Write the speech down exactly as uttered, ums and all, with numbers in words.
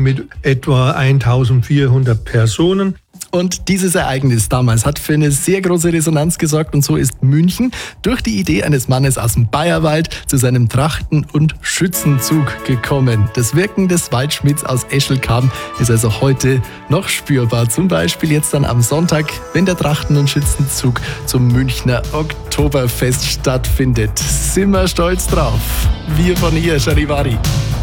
mit etwa eintausendvierhundert Personen. Und dieses Ereignis damals hat für eine sehr große Resonanz gesorgt und so ist München durch die Idee eines Mannes aus dem Bayerwald zu seinem Trachten- und Schützenzug gekommen. Das Wirken des Waldschmidts aus Eschelkamm ist also heute noch spürbar. Zum Beispiel jetzt dann am Sonntag, wenn der Trachten- und Schützenzug zum Münchner Oktoberfest stattfindet. Sind wir stolz drauf. Wir von hier, Charivari.